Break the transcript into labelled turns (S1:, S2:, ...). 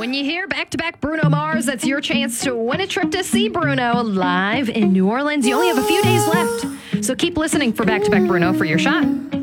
S1: When you hear back-to-back Bruno Mars, that's your chance to win a trip to see Bruno live in New Orleans. You only have a few days left, so keep listening for back-to-back Bruno for your shot.